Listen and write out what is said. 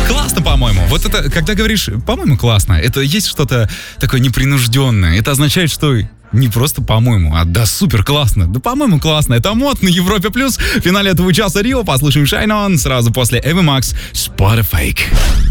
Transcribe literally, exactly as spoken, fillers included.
Классно, по-моему. Вот это, когда говоришь, по-моему, классно, это есть что-то такое непринужденное. Это означает, что не просто по-моему, а да супер классно. Да по-моему классно. Это мод на Европе Плюс. В финале этого часа Рио послушаем Shine On сразу после Эвы Макс Spotify.